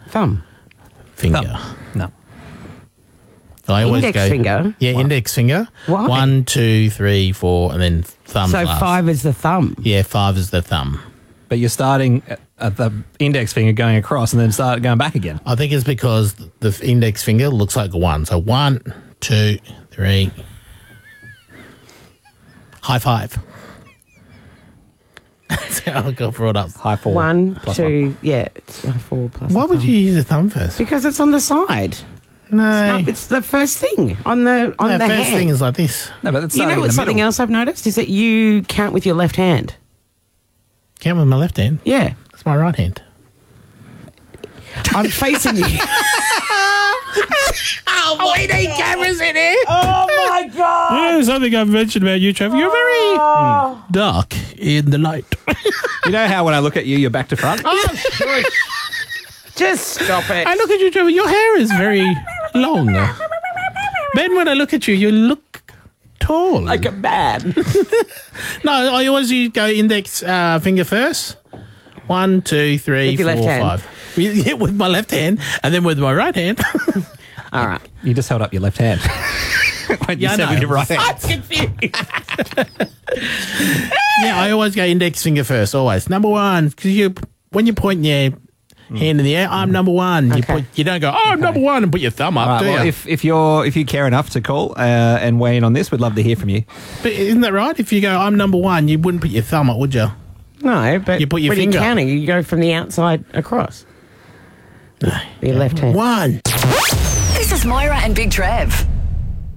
Thumb. Finger. Thumb. No. I always Index go, finger? Yeah, index finger. Why? 1, 2, 3, 4, and then thumb. So last. 5 is the thumb. Yeah, 5 is the thumb. But you're starting at the index finger going across and then start going back again. I think it's because the index finger looks like a 1. So 1, 2, 3. High five. That's how I got brought up. High 4. 1, plus 2, one. yeah. It's 4 plus Why the would thumb. you use a thumb first? Because it's on the side. No. It's the first thing on the The hand. first thing is like this. No, but it's You know starting in what? the Something middle. else I've noticed is that you count with your left hand. Count with my left hand. Yeah, That's my right hand. I'm facing you. Oh, we need cameras in here. Oh my god! Yeah, something I've mentioned about you, Trevor. You're very dark in the light. You know how when I look at you, you're back to front? Oh, shush. Just stop it. I look at you, Trevor. Your hair is very long. Ben, when I look at you, you look tall. Like a man. No, I always go index finger first. 1, 2, 3, With your 4, left hand. 5. Yeah, with my left hand, and then with my right hand. All right. You just held up your left hand. When you Yeah, I said know. with your right hand. I'm confused. Yeah, I always go index finger first, always. Number 1, because when you point your hand in the air, I'm number 1. Okay. You don't go, I'm number 1, and put your thumb up, All right, do well, you? if you care enough to call and weigh in on this, we'd love to hear from you. But isn't that right? If you go, I'm number 1, you wouldn't put your thumb up, would you? No, but You put your when finger. you're counting, you go from the outside across. Your left hand. 1. This is Moira and Big Trev.